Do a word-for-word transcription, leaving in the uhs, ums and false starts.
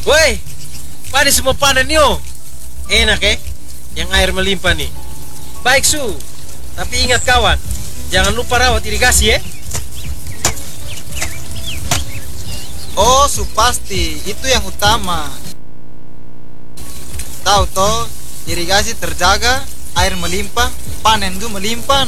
Woi, pada semua panen yo. Enak eh, yang air melimpah nih. Baik su, tapi ingat kawan, jangan lupa rawat irigasi ya. Oh, su pasti itu yang utama. Tahu toh, irigasi terjaga, air melimpah, panen juga melimpah.